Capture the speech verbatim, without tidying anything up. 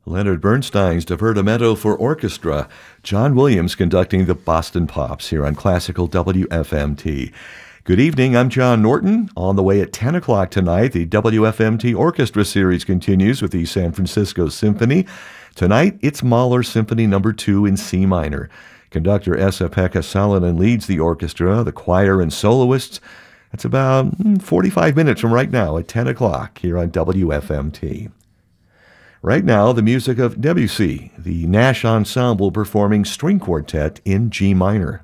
Leonard Bernstein's Divertimento for Orchestra. John Williams conducting the Boston Pops here on Classical W F M T. Good evening, I'm John Norton. On the way at ten o'clock tonight, the W F M T Orchestra Series continues with the San Francisco Symphony. Tonight, it's Mahler Symphony Number two in C minor. Conductor Esa-Pekka Salonen leads the orchestra, the choir, and soloists. That's about forty-five minutes from right now at ten o'clock here on W F M T. Right now, the music of Debussy, the Nash Ensemble performing String Quartet in G minor.